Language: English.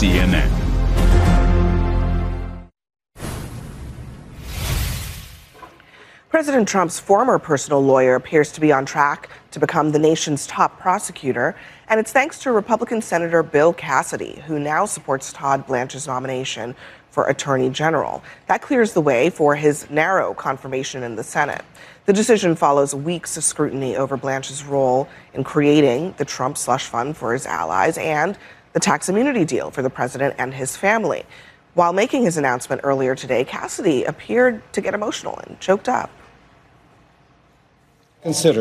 CNN. President Trump's former personal lawyer appears to be on track to become the nation's top prosecutor, and it's thanks to Republican Senator Bill Cassidy, who now supports Todd Blanche's nomination for Attorney General. That clears the way for his narrow confirmation in the Senate. The decision follows weeks of scrutiny over Blanche's role in creating the Trump slush fund for his allies and the tax immunity deal for the president and his family. While making his announcement earlier today, Cassidy appeared to get emotional and choked up. Consider